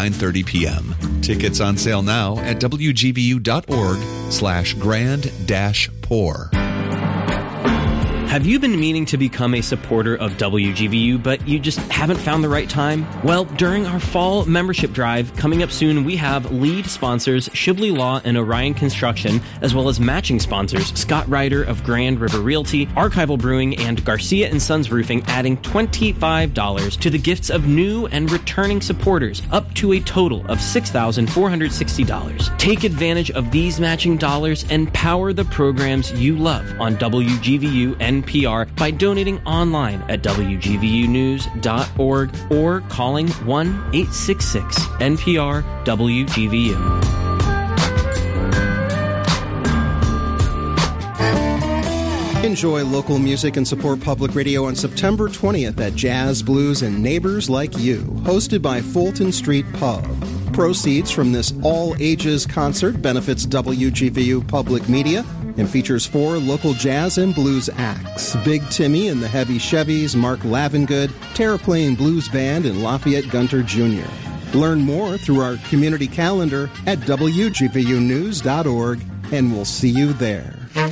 9:30 p.m. Tickets on sale now at wgvu.org/grand-pour. Have you been meaning to become a supporter of WGVU, but you just haven't found the right time? Well, during our fall membership drive coming up soon, we have lead sponsors Shibley Law and Orion Construction, as well as matching sponsors Scott Ryder of Grand River Realty, Archival Brewing, and Garcia & Sons Roofing, adding $25 to the gifts of new and returning supporters, up to a total of $6,460. Take advantage of these matching dollars and power the programs you love on WGVU NPR by donating online at WGVUnews.org or calling 1-866-NPR-WGVU. Enjoy local music and support public radio on September 20th at Jazz, Blues, and Neighbors Like You, hosted by Fulton Street Pub. Proceeds from this all-ages concert benefits WGVU Public Media and features 4 local jazz and blues acts: Big Timmy and the Heavy Chevys, Mark Lavengood, Terraplane Blues Band, and Lafayette Gunter Jr. Learn more through our community calendar at WGVUnews.org, and we'll see you there.